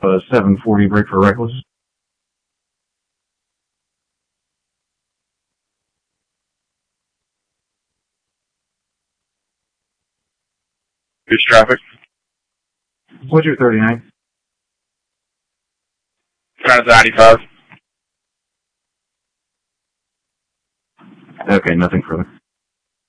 740 brake for reckless. Who's traffic? What's your 39? Trying to 95. Okay, nothing further.